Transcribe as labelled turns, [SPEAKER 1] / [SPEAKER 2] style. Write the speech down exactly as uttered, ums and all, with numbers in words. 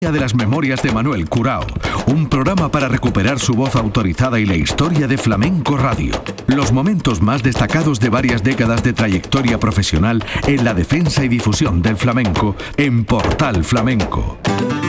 [SPEAKER 1] de las memorias de Manuel Curao, un programa para recuperar su voz autorizada y la historia de Flamenco Radio. Los momentos más destacados de varias décadas de trayectoria profesional en la defensa y difusión del flamenco en Portal Flamenco.